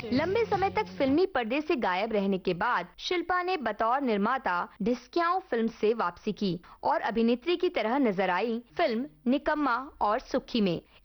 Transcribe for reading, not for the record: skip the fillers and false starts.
लंबे समय तक फिल्मी पर्दे से गायब रहने के बाद शिल्पा ने बतौर निर्माता ढिसक्याओं फिल्म से वापसी की और अभिनेत्री की तरह नजर आई फिल्म निकम्मा और सुक्खी में।